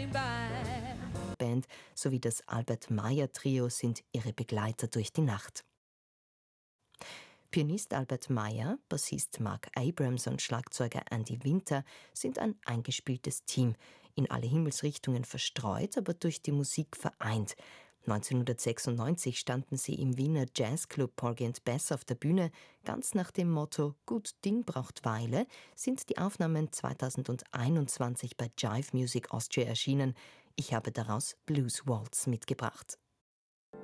getting by. Band sowie das Albert Meyer Trio sind ihre Begleiter durch die Nacht. Pianist Albert Meyer, Bassist Mark Abrams und Schlagzeuger Andy Winter sind ein eingespieltes Team, in alle Himmelsrichtungen verstreut, aber durch die Musik vereint. 1996 standen sie im Wiener Jazzclub Porgy and Bess auf der Bühne. Ganz nach dem Motto »Gut Ding braucht Weile« sind die Aufnahmen 2021 bei Jive Music Austria erschienen. Ich habe daraus Blues Waltz mitgebracht.